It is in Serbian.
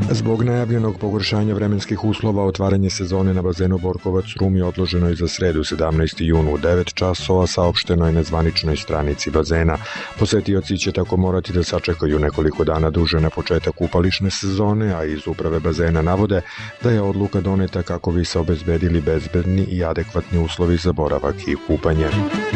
Zbog najavljenog pogoršanja vremenskih uslova, otvaranje sezone na bazenu Borkovac-Rum je odloženo i za sredu 17. junu u 9 časova, saopšteno je na zvaničnoj stranici bazena. Posetioci će tako morati da sačekaju nekoliko dana duže na početak kupališne sezone, a iz uprave bazena navode da je odluka doneta kako bi se obezbedili bezbedni i adekvatni uslovi za boravak i kupanje.